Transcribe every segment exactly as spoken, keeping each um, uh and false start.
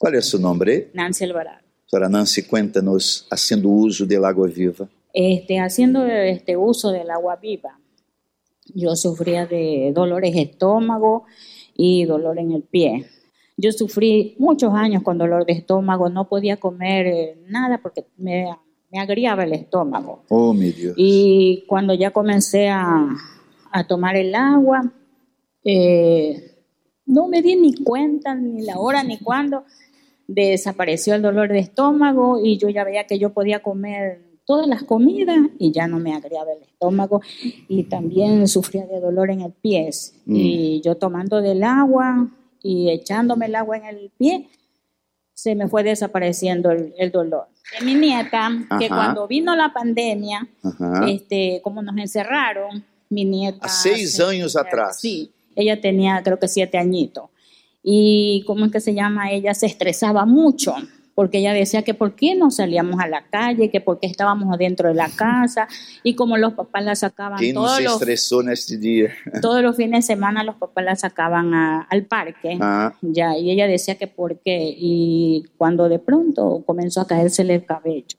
Qual é o seu nome? Nancy Alvarado. Senhora Nancy, cuéntanos, haciendo uso del agua viva. Este, haciendo este uso del agua viva, yo sufría de dolores de estómago y dolor en el pie. Yo sufrí muchos años con dolor de estómago, no podía comer eh, nada porque me, me agriaba el estómago. Oh, mi Dios. Y cuando ya comencé a, a tomar el agua, eh, no me di ni cuenta, ni la hora, ni cuándo, desapareció el dolor de estómago y yo ya veía que yo podía comer todas las comidas y ya no me agriaba el estómago y también sufría de dolor en el pie. Mm. Y yo tomando del agua y echándome el agua en el pie, se me fue desapareciendo el, el dolor. De mi nieta, Ajá. que cuando vino la pandemia, este, como nos encerraron, mi nieta... A seis años atrás. Sí, ella tenía creo que siete añitos. Y ¿cómo es que se llama? Ella se estresaba mucho, porque ella decía que por qué no salíamos a la calle, que por qué estábamos adentro de la casa, y como los papás la sacaban ¿Quién todos, no se los, estresó en este día? todos los fines de semana, los papás la sacaban a, al parque, ah. ya, y ella decía que por qué, y cuando de pronto comenzó a caérsele el cabello,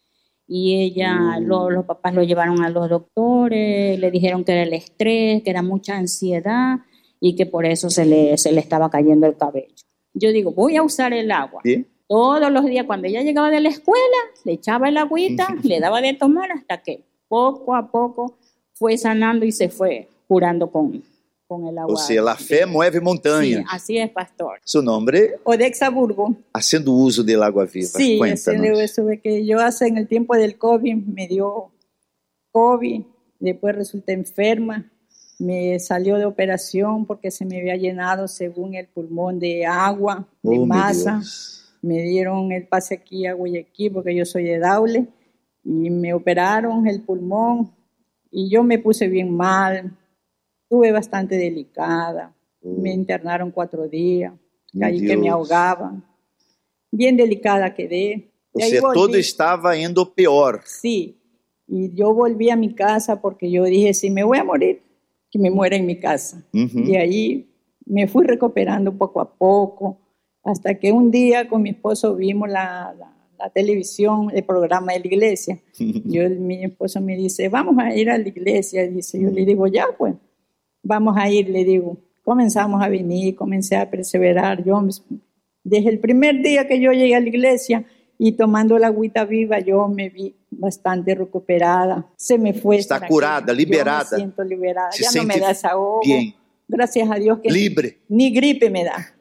y ella, mm. lo, los papás lo llevaron a los doctores, le dijeron que era el estrés, que era mucha ansiedad, y que por eso se le, se le estaba cayendo el cabello. Yo digo, voy a usar el agua. ¿Sí? Todos los días, cuando ella llegaba de la escuela, le echaba el agüita, le daba de tomar hasta que poco a poco fue sanando y se fue curando con, con el agua. O sea, la fe mueve montañas. Sí, así es, pastor. ¿Su nombre? Odexa Burgo. Haciendo uso del agua viva. Sí, haciendo eso de que yo hace en el tiempo del COVID, me dio COVID, después resulté enferma. Me salió de operación porque se me había llenado según el pulmón de agua, de oh, masa. Me dieron el pase aquí a Guayaquil porque yo soy de Daule y me operaron el pulmón y yo me puse bien mal. Estuve bastante delicada. Oh. Me internaron cuatro días, caí que me ahogaban. Bien delicada quedé. O sea, todo estaba yendo peor. Sí, y yo volví a mi casa porque yo dije, si me voy a morir, que me muera en mi casa. Uh-huh. Y ahí me fui recuperando poco a poco, hasta que un día con mi esposo vimos la, la, la televisión, el programa de la iglesia. Yo, mi esposo me dice, vamos a ir a la iglesia. Dice, yo le digo, ya pues, vamos a ir, le digo. Comenzamos a venir, comencé a perseverar. Yo, desde el primer día que yo llegué a la iglesia y tomando la agüita viva, yo me vi bastante recuperada. Se me fue. Está curada, aquí. liberada. Yo me siento liberada. Se ya no me da desahogo. Bien. Gracias a Dios que libre. Ni, ni gripe me da.